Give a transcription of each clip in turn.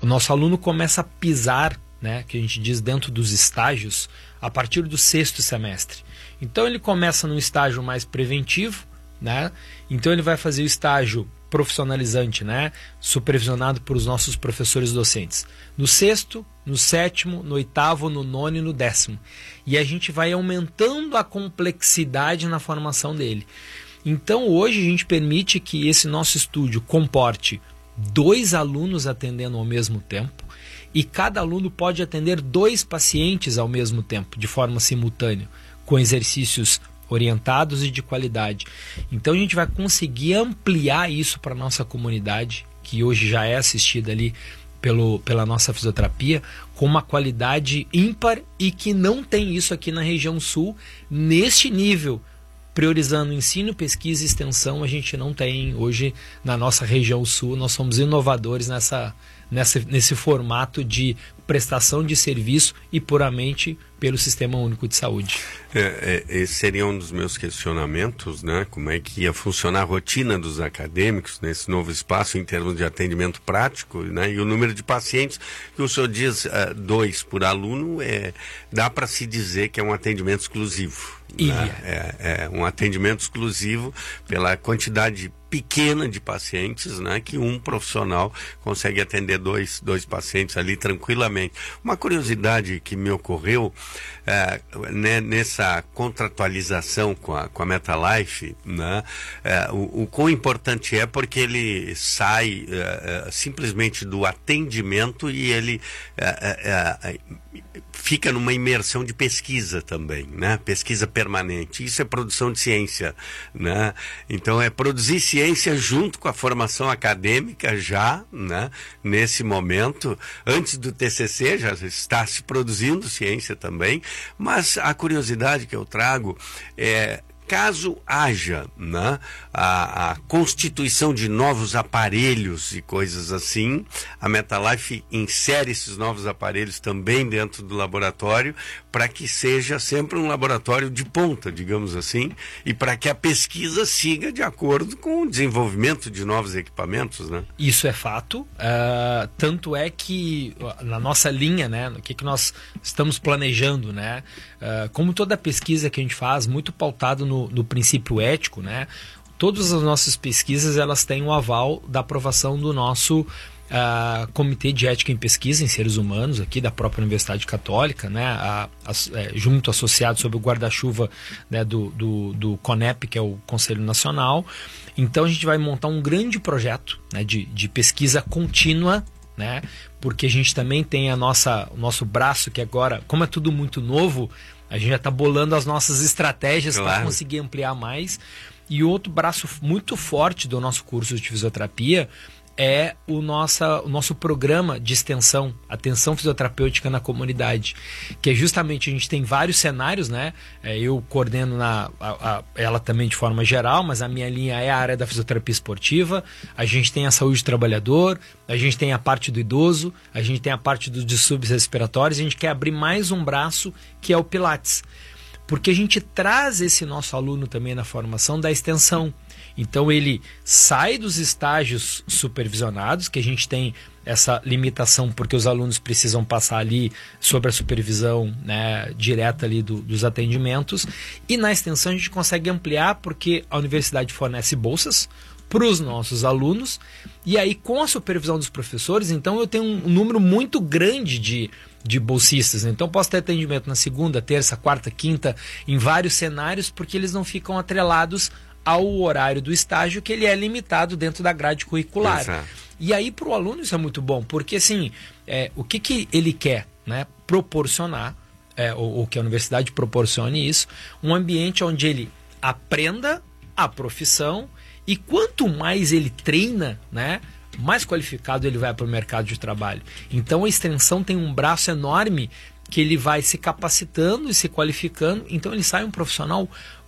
O nosso aluno começa a pisar, né, que a gente diz dentro dos estágios, a partir do 6º semestre. Então ele começa num estágio mais preventivo, né? Então ele vai fazer o estágio profissionalizante, né, supervisionado por os nossos professores docentes. No 6º, no 7º, no 8º, no 9º e no 10º. E a gente vai aumentando a complexidade na formação dele. Então hoje a gente permite que esse nosso estúdio comporte 2 alunos atendendo ao mesmo tempo, e cada aluno pode atender 2 pacientes ao mesmo tempo, de forma simultânea, com exercícios orientados e de qualidade. Então a gente vai conseguir ampliar isso para a nossa comunidade, que hoje já é assistida ali pela nossa fisioterapia, com uma qualidade ímpar, e que não tem isso aqui na região sul, neste nível. Priorizando ensino, pesquisa e extensão, a gente não tem hoje na nossa região sul. Nós somos inovadores nesse formato de prestação de serviço e puramente pelo Sistema Único de Saúde. Esse seria um dos meus questionamentos, né? Como é que ia funcionar a rotina dos acadêmicos nesse novo espaço em termos de atendimento prático, né? E o número de pacientes, que o senhor diz 2 por aluno, dá para se dizer que é um atendimento exclusivo. Né? É um atendimento exclusivo pela quantidade pequena de pacientes, né, que um profissional consegue atender dois pacientes ali tranquilamente. Uma curiosidade que me ocorreu né, nessa contratualização com a MetaLife, né, o quão importante é, porque ele sai simplesmente do atendimento e ele fica numa imersão de pesquisa também, né? Pesquisa permanente. Isso é produção de ciência, né? Então é produzir ciência junto com a formação acadêmica já, né? Nesse momento, antes do TCC já está se produzindo ciência também, mas a curiosidade que eu trago é: caso haja, né, a constituição de novos aparelhos e coisas assim, a MetaLife insere esses novos aparelhos também dentro do laboratório, para que seja sempre um laboratório de ponta, digamos assim, e para que a pesquisa siga de acordo com o desenvolvimento de novos equipamentos, né? Isso é fato. Tanto é que na nossa linha, né, no que nós estamos planejando, né, como toda pesquisa que a gente faz, muito pautado no princípio ético, né, todas as nossas pesquisas elas têm o aval da aprovação do nosso Comitê de Ética em Pesquisa em Seres Humanos, aqui da própria Universidade Católica, né, junto associado sob o guarda-chuva, né, do CONEP, que é o Conselho Nacional. Então a gente vai montar um grande projeto, né, de pesquisa contínua, né, porque a gente também tem o nosso braço, que agora, como é tudo muito novo, a gente já está bolando as nossas estratégias para conseguir ampliar mais. E outro braço muito forte do nosso curso de fisioterapia é o nosso programa de extensão, atenção fisioterapêutica na comunidade, que é justamente, a gente tem vários cenários, né? Eu coordeno ela também de forma geral, mas a minha linha é a área da fisioterapia esportiva. A gente tem a saúde do trabalhador, a gente tem a parte do idoso, a gente tem a parte dos distúrbios respiratórios, a gente quer abrir mais um braço, que é o Pilates, porque a gente traz esse nosso aluno também na formação da extensão. Então ele sai dos estágios supervisionados, que a gente tem essa limitação porque os alunos precisam passar ali sob a supervisão, né, direta ali dos atendimentos, e na extensão a gente consegue ampliar porque a universidade fornece bolsas para os nossos alunos, e aí com a supervisão dos professores, então eu tenho um número muito grande de bolsistas. Então posso ter atendimento na segunda, terça, quarta, quinta, em vários cenários, porque eles não ficam atrelados ao horário do estágio, que ele é limitado dentro da grade curricular. Exato. E aí para o aluno isso é muito bom, porque assim, o que ele quer, né, proporcionar, ou que a universidade proporcione isso, um ambiente onde ele aprenda a profissão, e quanto mais ele treina, né, mais qualificado ele vai para o mercado de trabalho. Então a extensão tem um braço enorme que ele vai se capacitando e se qualificando, então ele sai um profissional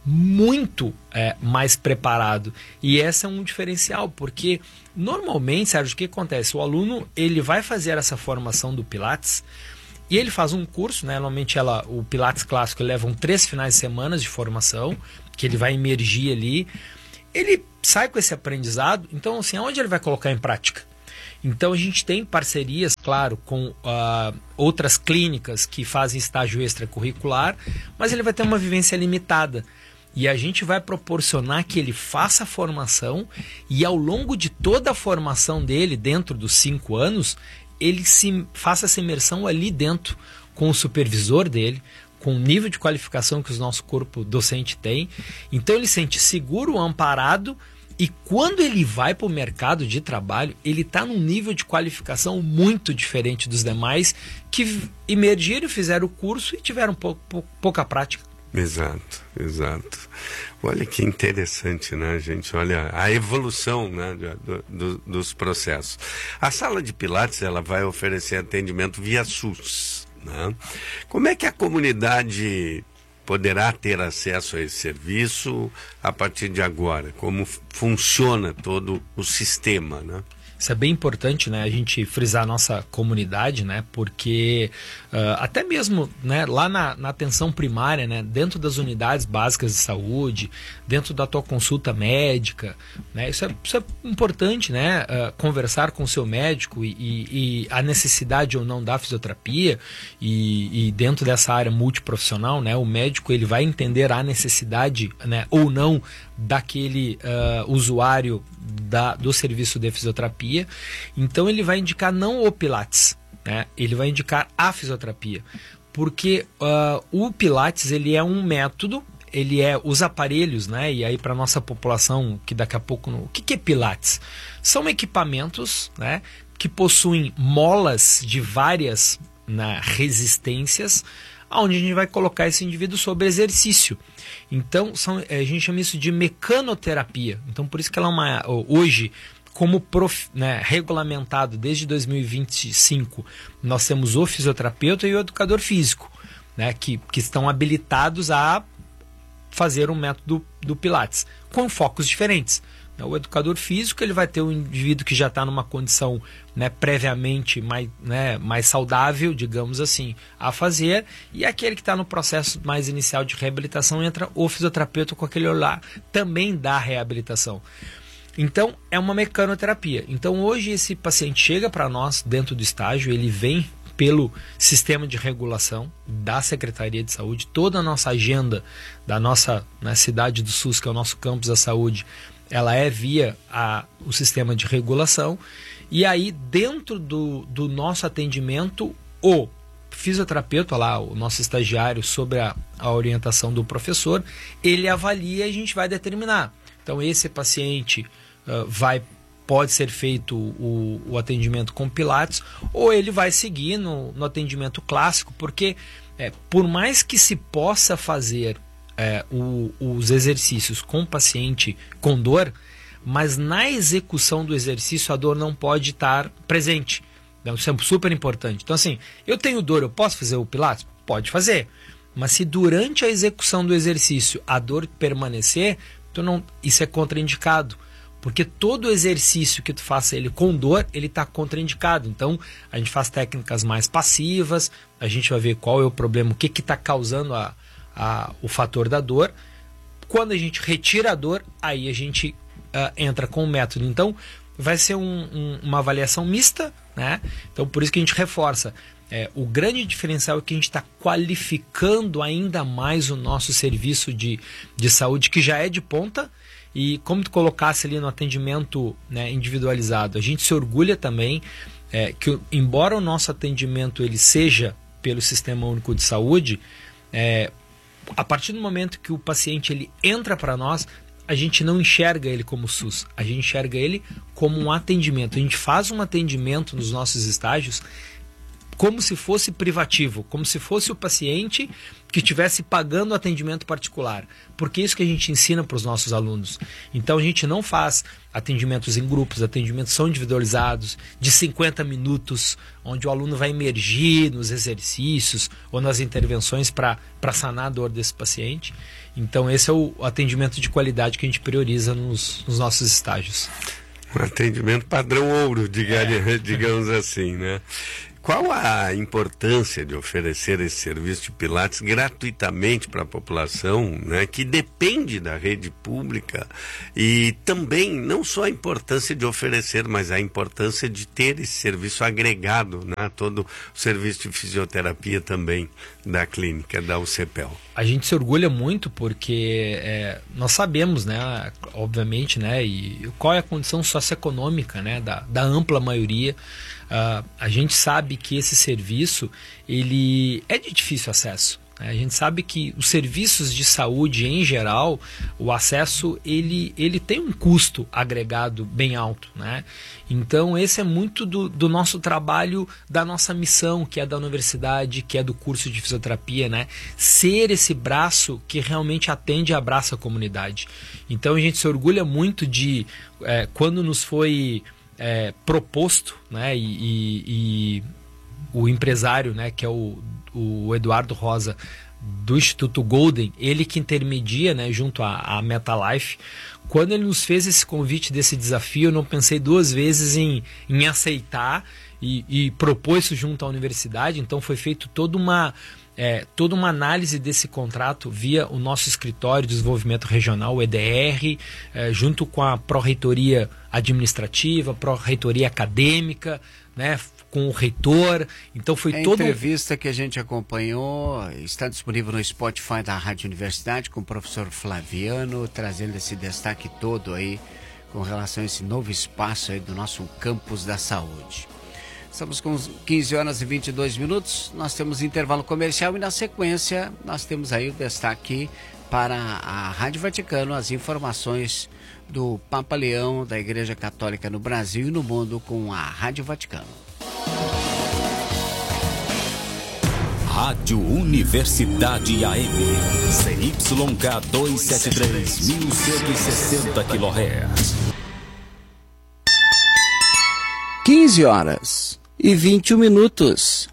muito mais preparado. E esse é um diferencial, porque normalmente, Sérgio, o que acontece? O aluno ele vai fazer essa formação do Pilates e ele faz um curso, né? Normalmente o Pilates clássico leva 3 finais de semana de formação, que ele vai imergir ali. Ele sai com esse aprendizado, então assim, aonde ele vai colocar em prática? Então a gente tem parcerias, claro, com outras clínicas que fazem estágio extracurricular, mas ele vai ter uma vivência limitada. E a gente vai proporcionar que ele faça a formação e ao longo de toda a formação dele, dentro dos 5 anos, ele faça essa imersão ali dentro, com o supervisor dele, com o nível de qualificação que o nosso corpo docente tem. Então ele se sente seguro, amparado, e quando ele vai para o mercado de trabalho, ele está num nível de qualificação muito diferente dos demais que emergiram, fizeram o curso e tiveram pouca prática. Exato, exato. Olha que interessante, né, gente? Olha a evolução, né, dos processos. A sala de Pilates, ela vai oferecer atendimento via SUS, né? Como é que a comunidade poderá ter acesso a esse serviço a partir de agora? Como funciona todo o sistema, né? Isso é bem importante, né, a gente frisar a nossa comunidade, né, porque até mesmo, né, lá na atenção primária, né, dentro das unidades básicas de saúde, dentro da tua consulta médica, né, isso é importante, né, conversar com o seu médico e a necessidade ou não da fisioterapia e dentro dessa área multiprofissional, né, o médico ele vai entender a necessidade, né, ou não daquele usuário do serviço de fisioterapia. Então ele vai indicar não o Pilates, né? Ele vai indicar a fisioterapia, porque o Pilates ele é um método, ele é os aparelhos, né? E aí para nossa população que daqui a pouco o que é Pilates? São equipamentos, né, que possuem molas de várias, né, resistências, onde a gente vai colocar esse indivíduo sob exercício. Então, a gente chama isso de mecanoterapia. Então, por isso que ela é hoje, como regulamentado desde 2025, nós temos o fisioterapeuta e o educador físico, né, que estão habilitados a fazer um método do Pilates, com focos diferentes. O educador físico ele vai ter um indivíduo que já está numa condição, né, previamente mais saudável, digamos assim, a fazer, e aquele que está no processo mais inicial de reabilitação entra o fisioterapeuta com aquele olhar também da reabilitação. Então é uma mecanoterapia. Então hoje esse paciente chega para nós dentro do estágio, ele vem pelo sistema de regulação da Secretaria de Saúde, toda a nossa agenda da nossa, né, cidade do SUS, que é o nosso campus da saúde, ela é via o sistema de regulação, e aí dentro do nosso atendimento, o fisioterapeuta lá, o nosso estagiário, sob a orientação do professor, ele avalia e a gente vai determinar. Então esse paciente pode ser feito o atendimento com Pilates, ou ele vai seguir no atendimento clássico, porque por mais que se possa fazer os exercícios com o paciente com dor, mas na execução do exercício a dor não pode estar presente. Então, isso é super importante. Então assim, eu tenho dor, eu posso fazer o Pilates? Pode fazer. Mas se durante a execução do exercício a dor permanecer, isso é contraindicado. Porque todo exercício que tu faça ele com dor, ele está contraindicado. Então, a gente faz técnicas mais passivas, a gente vai ver qual é o problema, o que está causando o fator da dor. Quando a gente retira a dor, aí a gente entra com o método. Então, vai ser uma avaliação mista, né? Então, por isso que a gente reforça. O grande diferencial é que a gente está qualificando ainda mais o nosso serviço de saúde, que já é de ponta. E como tu colocasse ali no atendimento, né, individualizado, a gente se orgulha também que, embora o nosso atendimento ele seja pelo Sistema Único de Saúde, a partir do momento que o paciente ele entra para nós, a gente não enxerga ele como SUS, a gente enxerga ele como um atendimento. A gente faz um atendimento nos nossos estágios como se fosse privativo, como se fosse o paciente que estivesse pagando o atendimento particular, porque é isso que a gente ensina para os nossos alunos. Então a gente não faz atendimentos em grupos, atendimentos são individualizados, de 50 minutos, onde o aluno vai emergir nos exercícios ou nas intervenções para sanar a dor desse paciente. Então esse é o atendimento de qualidade que a gente prioriza nos nossos estágios. Um atendimento padrão ouro, digamos assim, né? qual a importância de oferecer esse serviço de Pilates gratuitamente para a população, né, que depende da rede pública, e também não só a importância de oferecer, mas a importância de ter esse serviço agregado, né, todo o serviço de fisioterapia também da clínica, da UCPEL. A gente se orgulha muito porque nós sabemos, né, obviamente, né, e qual é a condição socioeconômica, né, da ampla maioria. A gente sabe que esse serviço ele é de difícil acesso. A gente sabe que os serviços de saúde em geral, o acesso ele tem um custo agregado bem alto, né? Então esse é muito do nosso trabalho, da nossa missão, que é da universidade, que é do curso de fisioterapia, né? Ser esse braço que realmente atende e abraça a comunidade. Então a gente se orgulha muito de quando nos foi proposto, né? E o empresário, né, que é o Eduardo Rosa, do Instituto Golden, ele que intermedia, né, junto à MetaLife. Quando ele nos fez esse convite desse desafio, eu não pensei duas vezes em aceitar e propor isso junto à universidade. Então foi feito toda uma análise desse contrato via o nosso escritório de desenvolvimento regional, o EDR, junto com a pró-reitoria administrativa, pró-reitoria acadêmica, né, com o reitor. Então foi toda a entrevista que a gente acompanhou está disponível no Spotify da Rádio Universidade, com o professor Flaviano, trazendo esse destaque todo aí com relação a esse novo espaço aí do nosso campus da saúde. Estamos com 15 horas e 22 minutos, nós temos intervalo comercial e na sequência nós temos aí o destaque para a Rádio Vaticano, as informações do Papa Leão, da Igreja Católica no Brasil e no mundo com a Rádio Vaticano. Rádio Universidade AM, CYK 273, 1160 kHz. 15 horas e 21 minutos.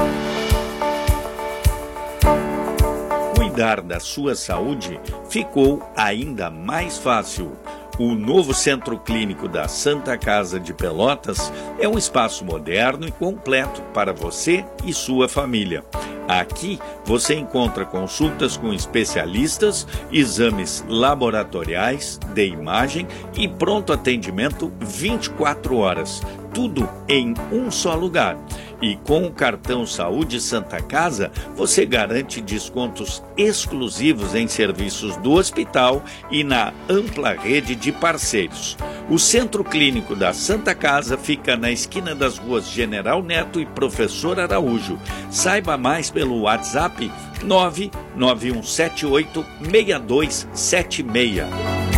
Cuidar da sua saúde ficou ainda mais fácil. O novo Centro Clínico da Santa Casa de Pelotas é um espaço moderno e completo para você e sua família. Aqui você encontra consultas com especialistas, exames laboratoriais, de imagem e pronto atendimento 24 horas. Tudo em um só lugar. E com o cartão Saúde Santa Casa, você garante descontos exclusivos em serviços do hospital e na ampla rede de parceiros. O Centro Clínico da Santa Casa fica na esquina das ruas General Neto e Professor Araújo. Saiba mais pelo WhatsApp 991786276.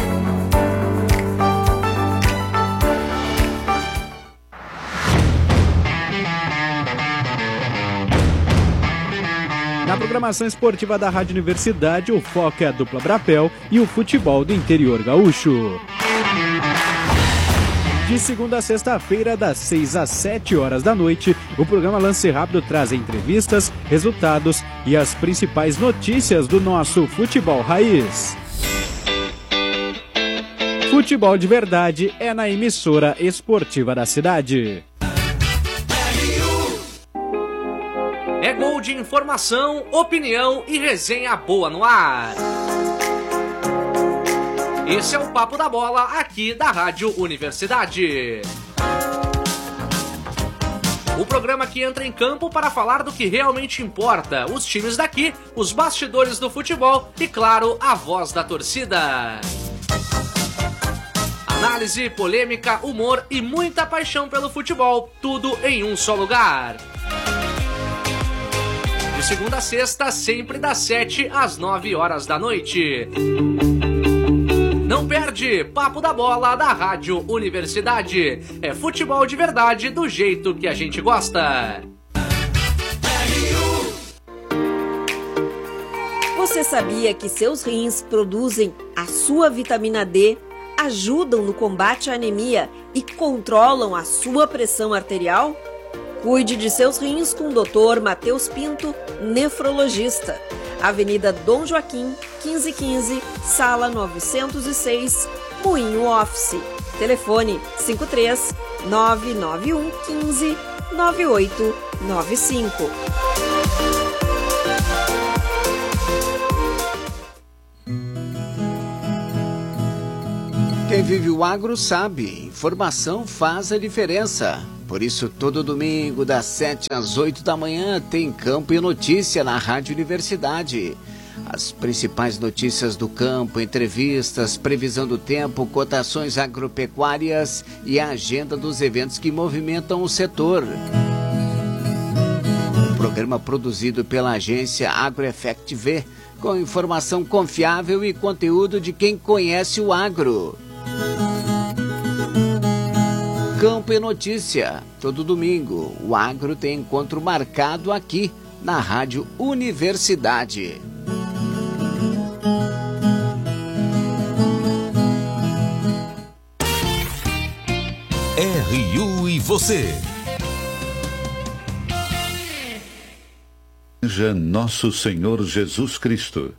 Na programação esportiva da Rádio Universidade, o foco é a dupla Brapel e o futebol do interior gaúcho. De segunda a sexta-feira, das 6 às 7 horas da noite, o programa Lance Rápido traz entrevistas, resultados e as principais notícias do nosso futebol raiz. Futebol de verdade é na emissora esportiva da cidade. É gol de informação, opinião e resenha boa no ar. Esse é o Papo da Bola aqui da Rádio Universidade. O programa que entra em campo para falar do que realmente importa, os times daqui, os bastidores do futebol e, claro, a voz da torcida. Análise, polêmica, humor e muita paixão pelo futebol, tudo em um só lugar. De segunda a sexta, sempre das 7 às 9 horas da noite. Não perde, Papo da Bola da Rádio Universidade. É futebol de verdade do jeito que a gente gosta. Você sabia que seus rins produzem a sua vitamina D, ajudam no combate à anemia e controlam a sua pressão arterial? Cuide de seus rins com o Dr. Matheus Pinto, nefrologista. Avenida Dom Joaquim, 1515, Sala 906, Moinho Office. Telefone 53 991 15 9895. Quem vive o agro sabe, informação faz a diferença. Por isso, todo domingo, das 7 às 8 da manhã, tem Campo e Notícia na Rádio Universidade. As principais notícias do campo, entrevistas, previsão do tempo, cotações agropecuárias e a agenda dos eventos que movimentam o setor. Um programa produzido pela agência AgroEffect V, com informação confiável e conteúdo de quem conhece o agro. Campo e Notícia, todo domingo, o agro tem encontro marcado aqui na Rádio Universidade. RU e você. Seja nosso Senhor Jesus Cristo.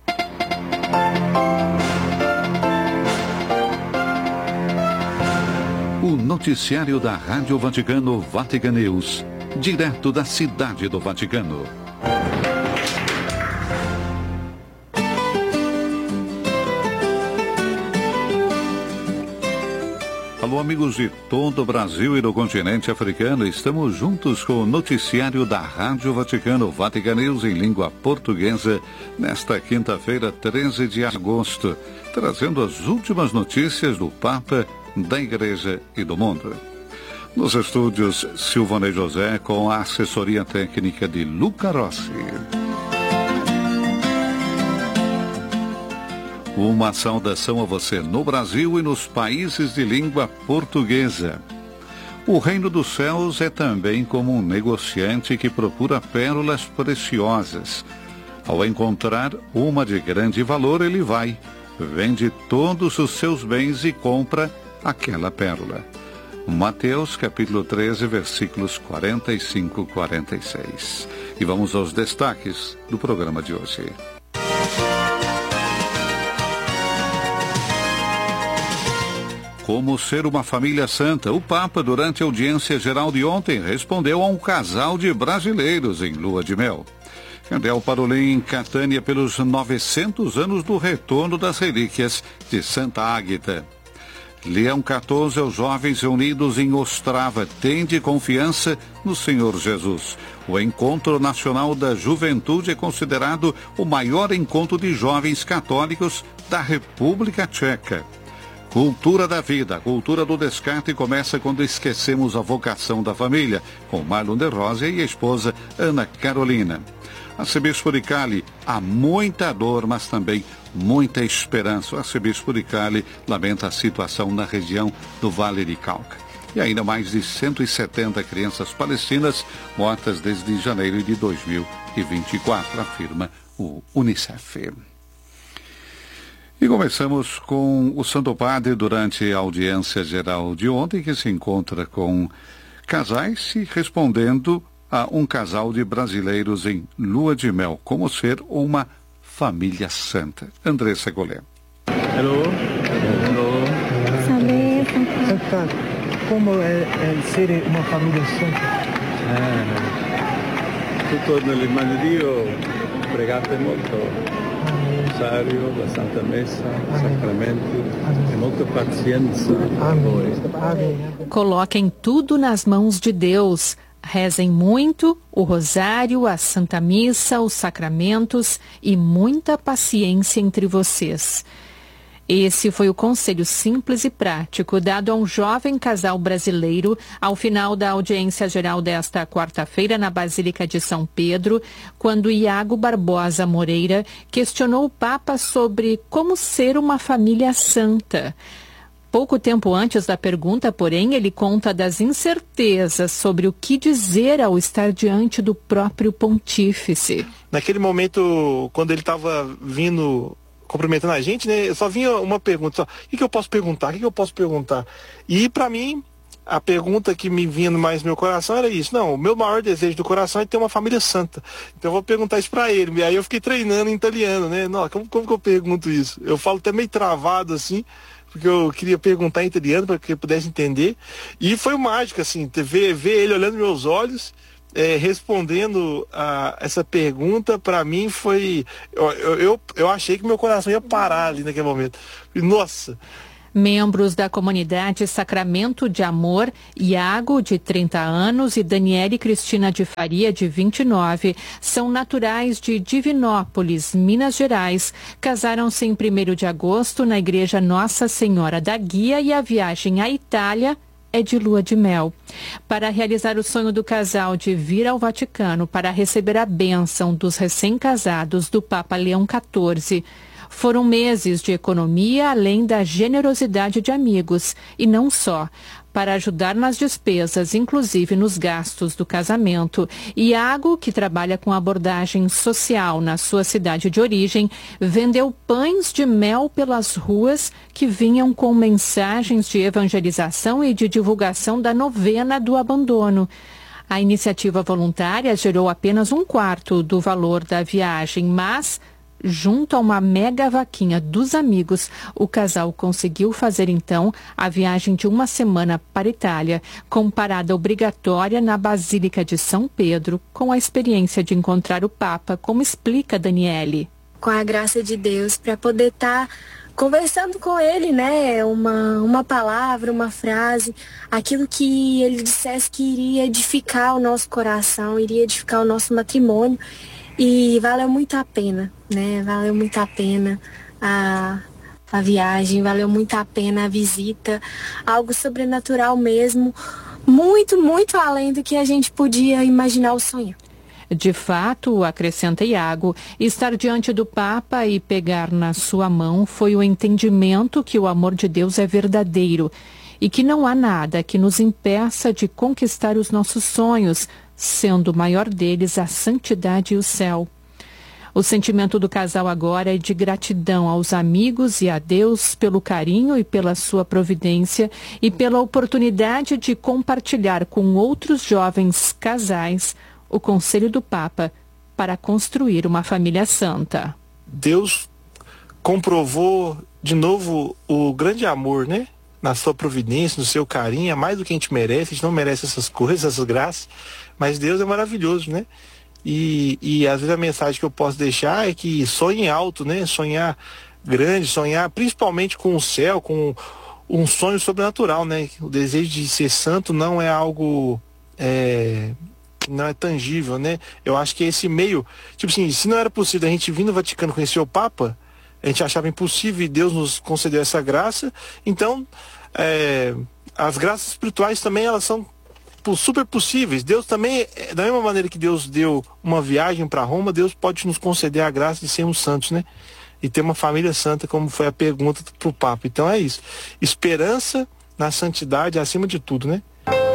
O noticiário da Rádio Vaticano Vatican News, direto da Cidade do Vaticano. Alô, amigos de todo o Brasil e do continente africano, estamos juntos com o noticiário da Rádio Vaticano Vatican News em língua portuguesa, nesta quinta-feira, 13 de agosto, trazendo as últimas notícias do Papa, da Igreja e do mundo. Nos estúdios, Silvanei José, com a assessoria técnica de Luca Rossi. Uma saudação a você no Brasil e nos países de língua portuguesa. O reino dos céus é também como um negociante que procura pérolas preciosas. Ao encontrar uma de grande valor, ele vai, vende todos os seus bens e compra aquela pérola. Mateus capítulo 13, versículos 45 e 46. E vamos aos destaques do programa de hoje. Como ser uma família santa? O Papa, durante a audiência geral de ontem, respondeu a um casal de brasileiros em lua de mel. Candel Parolin em Catânia pelos 900 anos do retorno das relíquias de Santa Águeda. Leão XIV aos jovens reunidos em Ostrava, tende confiança no Senhor Jesus. O Encontro Nacional da Juventude é considerado o maior encontro de jovens católicos da República Tcheca. Cultura da vida, a cultura do descarte começa quando esquecemos a vocação da família, com Marlon de Rosa e a esposa Ana Carolina. Arcebispo de Cali, há muita dor, mas também muita esperança. O arcebispo de Cali lamenta a situação na região do Vale de Cauca. E ainda mais de 170 crianças palestinas mortas desde janeiro de 2024, afirma o Unicef. E começamos com o Santo Padre durante a audiência geral de ontem, que se encontra com casais e respondendo a um casal de brasileiros em lua de mel, como ser uma família santa. Andressa Golé. Hello. Hello. Santa, como é ser uma família santa? Tutto nelle mani di Dio, pregate molto. Rosario, la Santa Messa, sacramenti e muita paciência. Coloquem tudo nas mãos de Deus. Rezem muito o rosário, a Santa Missa, os sacramentos e muita paciência entre vocês. Esse foi o conselho simples e prático dado a um jovem casal brasileiro ao final da audiência geral desta quarta-feira na Basílica de São Pedro, quando Iago Barbosa Moreira questionou o Papa sobre como ser uma família santa. Pouco tempo antes da pergunta, porém, ele conta das incertezas sobre o que dizer ao estar diante do próprio pontífice. Naquele momento, quando ele estava vindo cumprimentando a gente, né, só vinha uma pergunta, o que eu posso perguntar? O que eu posso perguntar? E para mim, a pergunta que me vinha mais no meu coração era isso. Não, o meu maior desejo do coração é ter uma família santa. Então eu vou perguntar isso para ele. E aí eu fiquei treinando em italiano, né? Não, como que eu pergunto isso? Eu falo até meio travado assim, porque eu queria perguntar em italiano para que ele pudesse entender. E foi mágico, assim, ver ele olhando nos meus olhos, respondendo a essa pergunta, para mim foi... Eu achei que meu coração ia parar ali naquele momento. Nossa... Membros da comunidade Sacramento de Amor, Iago, de 30 anos, e Daniele Cristina de Faria, de 29, são naturais de Divinópolis, Minas Gerais. Casaram-se em 1º de agosto na Igreja Nossa Senhora da Guia e a viagem à Itália é de lua de mel. Para realizar o sonho do casal de vir ao Vaticano para receber a bênção dos recém-casados do Papa Leão XIV, foram meses de economia, além da generosidade de amigos, e não só. Para ajudar nas despesas, inclusive nos gastos do casamento, Iago, que trabalha com abordagem social na sua cidade de origem, vendeu pães de mel pelas ruas que vinham com mensagens de evangelização e de divulgação da novena do abandono. A iniciativa voluntária gerou apenas 1/4 do valor da viagem, mas... junto a uma mega vaquinha dos amigos, o casal conseguiu fazer então a viagem de uma semana para a Itália, com parada obrigatória na Basílica de São Pedro, com a experiência de encontrar o Papa, como explica Daniele. Com a graça de Deus, para poder estar conversando com ele, né? Uma palavra, uma frase, aquilo que ele dissesse que iria edificar o nosso coração, iria edificar o nosso matrimônio. E valeu muito a pena, né? Valeu muito a pena a viagem, valeu muito a pena a visita. Algo sobrenatural mesmo, muito, muito além do que a gente podia imaginar ou sonhar. De fato, acrescenta Iago, estar diante do Papa e pegar na sua mão foi o entendimento que o amor de Deus é verdadeiro e que não há nada que nos impeça de conquistar os nossos sonhos, sendo o maior deles a santidade e o céu. O sentimento do casal agora é de gratidão aos amigos e a Deus pelo carinho e pela sua providência e pela oportunidade de compartilhar com outros jovens casais o conselho do Papa para construir uma família santa. Deus comprovou de novo o grande amor, né? Na sua providência, no seu carinho, é mais do que a gente merece. A gente não merece essas coisas, essas graças, mas Deus é maravilhoso, né? E às vezes a mensagem que eu posso deixar é que sonhe alto, né? Sonhar grande, sonhar principalmente com o céu, com um sonho sobrenatural, né? O desejo de ser santo não é algo não é tangível, né? Eu acho que esse meio, tipo assim, se não era possível a gente vir no Vaticano conhecer o Papa, a gente achava impossível e Deus nos concedeu essa graça. Então, as graças espirituais também, elas são super possíveis. Deus também, da mesma maneira que Deus deu uma viagem para Roma, Deus pode nos conceder a graça de sermos santos, né? E ter uma família santa, como foi a pergunta para o Papa. Então é isso. Esperança na santidade acima de tudo, né?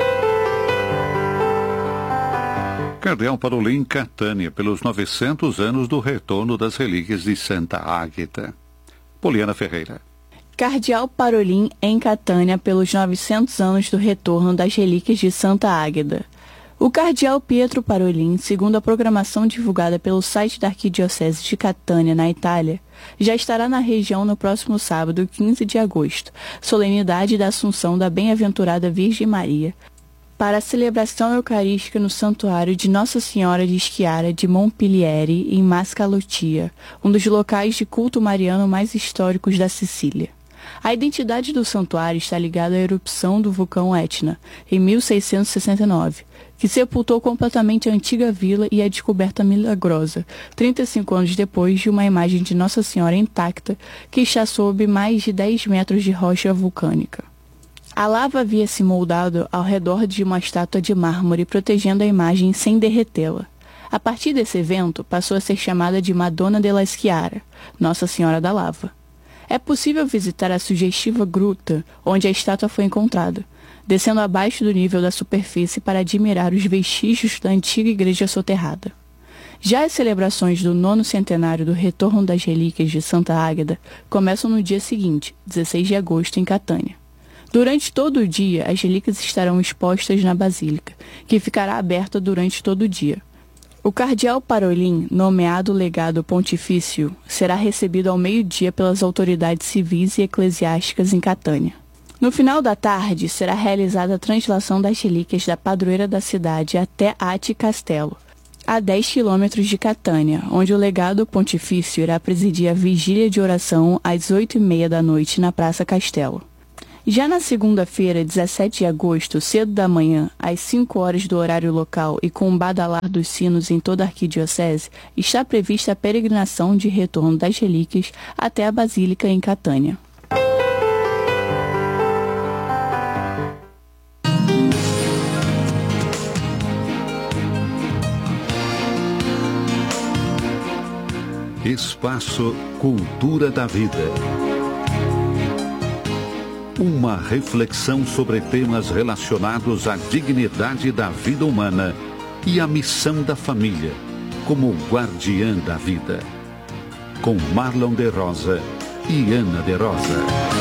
Cardeal Parolin, Catânia, pelos 900 anos do retorno das relíquias de Santa Águeda. Poliana Ferreira. Cardeal Parolin, em Catânia, pelos 900 anos do retorno das relíquias de Santa Águeda. O cardeal Pietro Parolin, segundo a programação divulgada pelo site da Arquidiocese de Catânia, na Itália, já estará na região no próximo sábado, 15 de agosto, solenidade da Assunção da Bem-aventurada Virgem Maria, para a celebração eucarística no Santuário de Nossa Senhora de Schiara de Montpilieri, em Mascalotia, um dos locais de culto mariano mais históricos da Sicília. A identidade do santuário está ligada à erupção do vulcão Etna, em 1669, que sepultou completamente a antiga vila e a descoberta milagrosa, 35 anos depois de uma imagem de Nossa Senhora intacta que está sob mais de 10 metros de rocha vulcânica. A lava havia se moldado ao redor de uma estátua de mármore, protegendo a imagem sem derretê-la. A partir desse evento, passou a ser chamada de Madonna della Schiara, Nossa Senhora da Lava. É possível visitar a sugestiva gruta onde a estátua foi encontrada, descendo abaixo do nível da superfície para admirar os vestígios da antiga igreja soterrada. Já as celebrações do 9º centenário do retorno das relíquias de Santa Águeda começam no dia seguinte, 16 de agosto, em Catânia. Durante todo o dia, as relíquias estarão expostas na Basílica, que ficará aberta durante todo o dia. O cardeal Parolin, nomeado legado pontifício, será recebido ao meio-dia pelas autoridades civis e eclesiásticas em Catânia. No final da tarde, será realizada a translação das relíquias da padroeira da cidade até Ate Castelo, a 10 quilômetros de Catânia, onde o legado pontifício irá presidir a vigília de oração às 8h30 da noite na Praça Castelo. Já na segunda-feira, 17 de agosto, cedo da manhã, às 5 horas do horário local e com o badalar dos sinos em toda a arquidiocese, está prevista a peregrinação de retorno das relíquias até a Basílica em Catânia. Espaço Cultura da Vida. Uma reflexão sobre temas relacionados à dignidade da vida humana e à missão da família como guardiã da vida. Com Marlon de Rosa e Ana de Rosa.